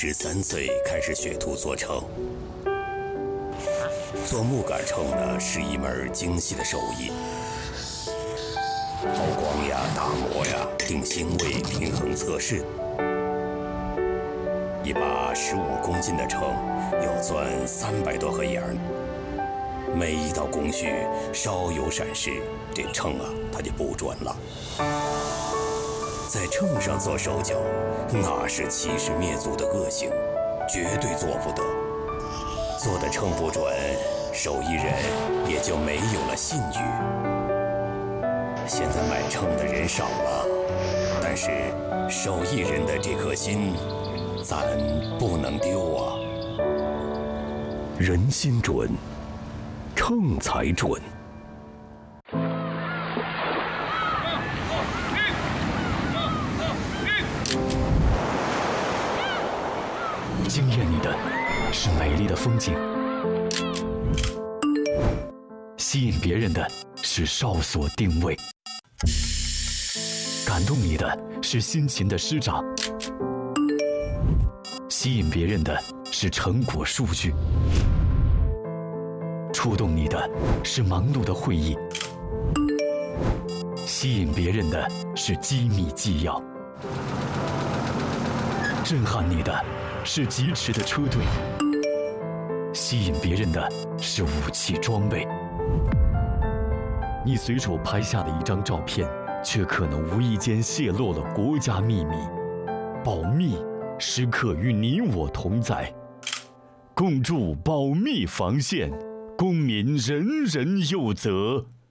13岁开始学徒做秤。做木杆秤呢，是一门精细的手艺，抛光呀、打磨呀、定星位、平衡测试。一把15公斤的秤要钻300多个眼儿，每一道工序稍有闪失，这秤啊它就不准了。在秤上做手脚，那是欺师灭祖的恶行，绝对做不得。做的秤不准，手艺人也就没有了信誉。现在买秤的人少了，但是手艺人的这颗心，咱不能丢啊。人心准，秤才准。 惊艳你的是美丽的风景，吸引别人的是哨所定位，感动你的是辛勤的师长，吸引别人的是成果数据，触动你的是忙碌的会议，吸引别人的是机密纪要，震撼你的是疾驰的车队，吸引别人的是武器装备。你随手拍下的一张照片，却可能无意间泄露了国家秘密。保密时刻与你我同在，共筑保密防线，公民人人有责。